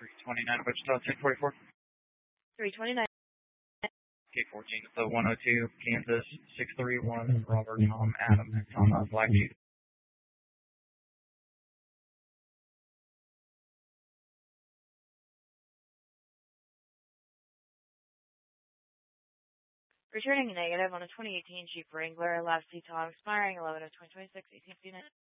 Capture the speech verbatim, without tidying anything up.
three twenty-nine, Wichita, ten forty-four. three twenty-nine. K fourteen, so one oh two, Kansas, six three one, Robert, Mom, Adam, on uh, Blackview. Returning negative on a twenty eighteen Jeep Wrangler, last detail expiring eleven of twenty twenty-six, eighteen fifty-nine.